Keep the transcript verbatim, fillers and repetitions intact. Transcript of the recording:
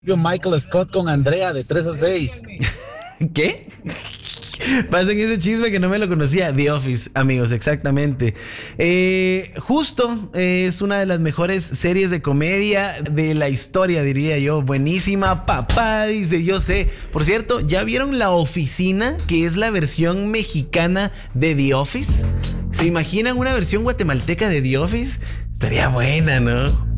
Yo, Michael Scott con Andrea de tres a seis. ¿Qué? Pasen ese chisme que no me lo conocía. The Office, amigos, exactamente. Eh, justo eh, es una de las mejores series de comedia de la historia, diría yo. Buenísima, papá, dice, yo sé. Por cierto, ¿ya vieron La Oficina, que es la versión mexicana de The Office? ¿Se imaginan una versión guatemalteca de The Office? Estaría buena, ¿no?